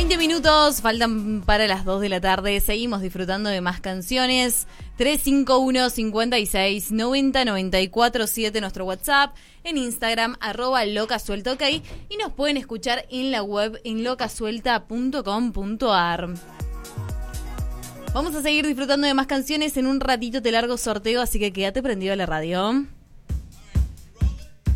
20 minutos faltan para las 2 de la tarde. Seguimos disfrutando de más canciones. 351-56-90-94-7 nuestro WhatsApp. En Instagram, @locasueltaok. Y nos pueden escuchar en la web en locasuelta.com.ar. Vamos a seguir disfrutando de más canciones. En un ratito te largo sorteo, así que quédate prendido a la radio.